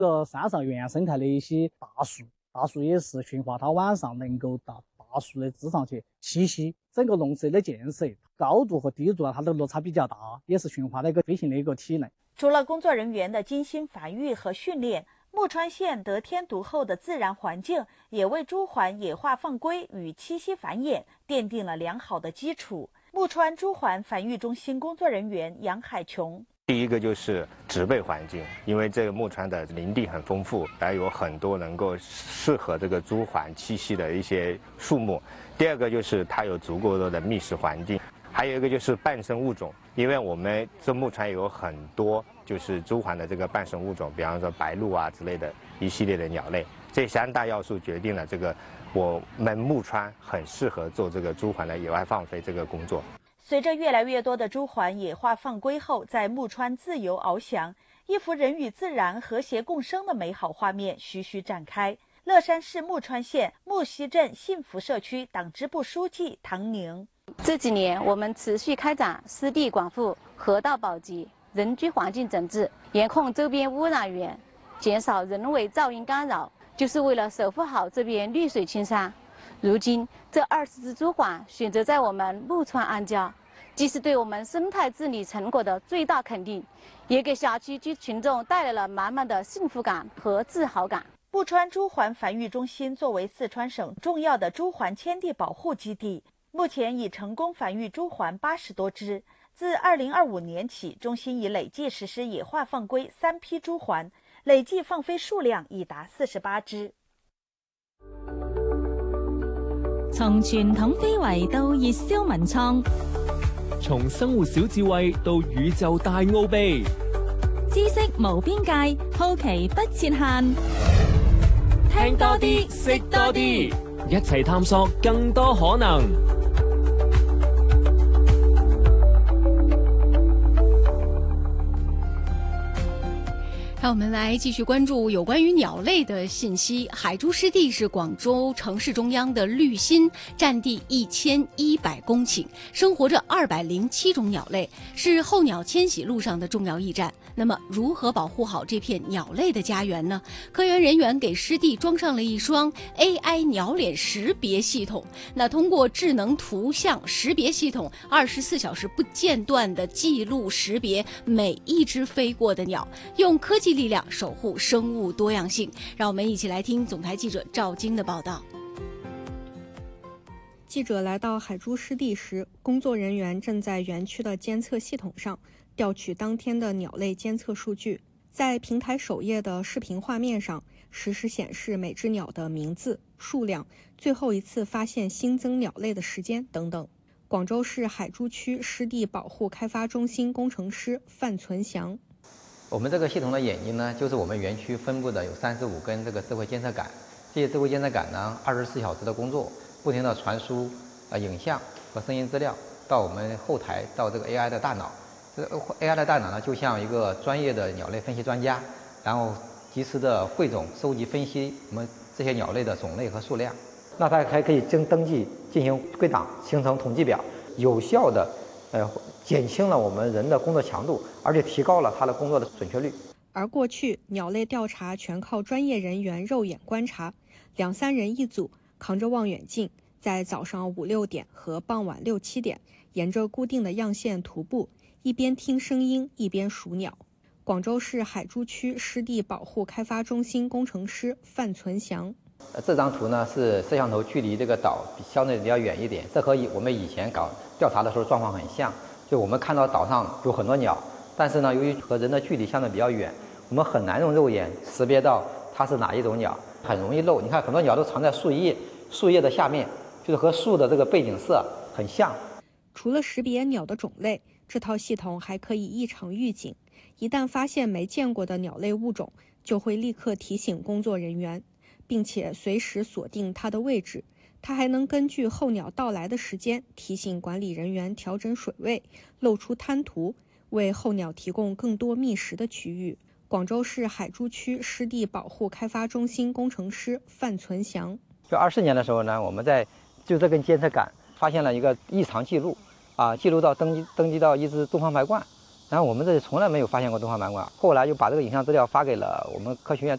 山上原生态的一些大树也是驯化它晚上能够到大树的枝上去栖息。整个农舍的建设高度和低度它的落差比较大，也是驯化的一个飞行的一个体能。 除了工作人员的精心繁育和训练，木川县得天独厚的自然环境也为朱鹮野化放归与栖息繁衍奠定了良好的基础。木川朱鹮繁育中心工作人员杨海琼。 第一个就是植被环境，因为这个木川的林地很丰富，还有很多能够适合这个朱鹮栖息的一些树木。第二个就是它有足够多的觅食环境，还有一个就是伴生物种，因为我们这木川有很多就是朱鹮的这个伴生物种，比方说白鹭啊之类的一系列的鸟类，这三大要素决定了这个我们木川很适合做这个朱鹮的野外放飞这个工作。 随着越来越多的朱鹮野化放归后，在木川自由翱翔，一幅人与自然和谐共生的美好画面徐徐展开。乐山市木川县木溪镇幸福社区党支部书记唐宁： 这几年，我们持续开展湿地广护、河道保级、人居环境整治，严控周边污染源，减少人为噪音干扰，就是为了守护好这边绿水青山。如今，这20只朱鹮选择在我们木川安家，既是对我们生态治理成果的最大肯定，也给辖区居群众带来了满满的幸福感和自豪感。 木川朱鹮繁育中心作为四川省重要的朱鹮迁地保护基地，目前已成功繁育朱鹮80多只。自2025年起，中心已累计实施野化放归3批朱鹮，累计放飞数量已達48只。 從傳統非遺到熱銷文創， 從生活小智慧到宇宙大奧秘， 知識無邊界，好奇不設限。 聽多啲，識多啲，一齊探索更多可能。 让我们来继续关注有关于鸟类的信息。海珠湿地是广州城市中央的绿心，占地1100公顷，生活着207种鸟类，是候鸟迁徙路上的重要驿站。那么，如何保护好这片鸟类的家园呢？科研人员给湿地装上了一双 AI 鸟脸识别系统。那通过智能图像识别系统，24小时不间断地记录识别每一只飞过的鸟，用科技力量守护生物多样性。让我们一起来听总台记者赵晶的报道。 记者来到海珠湿地时，工作人员正在园区的监测系统上调取当天的鸟类监测数据。在平台首页的视频画面上，实时显示每只鸟的名字、数量、最后一次发现新增鸟类的时间等等。广州市海珠区湿地保护开发中心工程师范存祥： 我们这个系统的眼睛呢，就是我们园区分布的有35根这个智慧监测杆，这些智慧监测杆呢，24小时的工作，不停地传输影像和声音资料到我们后台，到这个 AI 的大脑。这个 AI 的大脑呢，就像一个专业的鸟类分析专家，然后及时的汇总、收集、分析我们这些鸟类的种类和数量。那它还可以登记进行归档，形成统计表，有效的减轻了我们人的工作强度，而且提高了它的工作的准确率。 而过去鸟类调查全靠专业人员肉眼观察，2、3人一组，扛着望远镜，在早上5、6点和傍晚6、7点，沿着固定的样线徒步，一边听声音一边数鸟。广州市海珠区湿地保护开发中心工程师范存祥： 这张图呢是摄像头距离这个岛相对比较远一点，这和我们以前搞调查的时候状况很像。就我们看到岛上有很多鸟，但是呢，由于和人的距离相对比较远，我们很难用肉眼识别到它是哪一种鸟，很容易漏。你看很多鸟都藏在树叶的下面，就是和树的这个背景色很像。 除了识别鸟的种类，这套系统还可以异常预警，一旦发现没见过的鸟类物种，就会立刻提醒工作人员，并且随时锁定它的位置。它还能根据候鸟到来的时间，提醒管理人员调整水位，露出滩涂，为候鸟提供更多觅食的区域。广州市海珠区湿地保护开发中心工程师范存祥： 就24年的时候呢，我们就这根监测杆发现了一个异常记录，记录到登记到一只东方白鹳， 然后我们这里从来没有发现过敦煌满馆，后来又把这个影像资料发给了我们科学院